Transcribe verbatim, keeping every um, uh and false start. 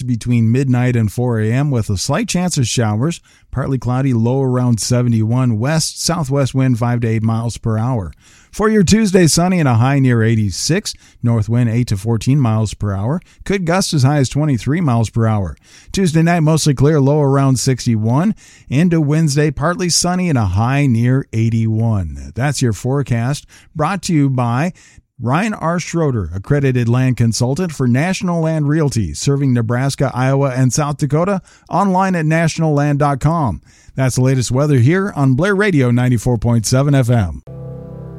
between midnight and four a.m. with a slight chance of showers. Partly cloudy, low around seventy-one. West, southwest wind five to eight miles per hour. For your Tuesday, sunny and a high near eighty-six. North wind eight to fourteen miles per hour. Could gust as high as twenty-three miles per hour. Tuesday night, mostly clear, low around sixty-one. Into Wednesday, partly sunny and a high near eighty-one. That's your forecast, brought to you by Ryan R. Schroeder, accredited land consultant for National Land Realty, serving Nebraska, Iowa, and South Dakota, online at national land dot com. That's the latest weather here on Blair Radio ninety-four point seven F M.